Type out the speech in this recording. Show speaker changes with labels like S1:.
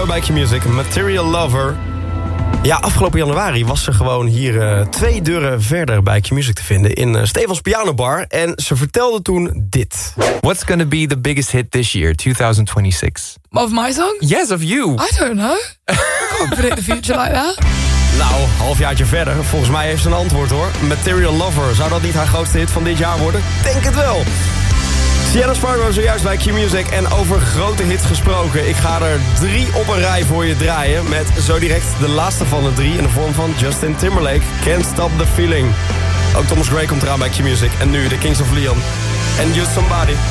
S1: Sparrow bij Q-Music, Material Lover. Ja, afgelopen januari was ze gewoon hier 2 deuren verder bij Q-Music te vinden... in Stefans Pianobar. En ze vertelde toen dit.
S2: What's gonna be the biggest hit this year, 2026?
S3: Of my song?
S2: Yes, of you.
S3: I don't know. I can't predict the future like that.
S1: Nou, halfjaartje verder. Volgens mij heeft ze een antwoord, hoor. Material Lover. Zou dat niet haar grootste hit van dit jaar worden? Denk het wel. Sienna Sparrow zojuist bij Q-Music. En over grote hits gesproken. Ik ga er 3 op een rij voor je draaien. Met zo direct de laatste van de 3 in de vorm van Justin Timberlake. Can't Stop the Feeling. Ook Thomas Gray komt eraan bij Q-Music. En nu de Kings of Leon. En Just Somebody.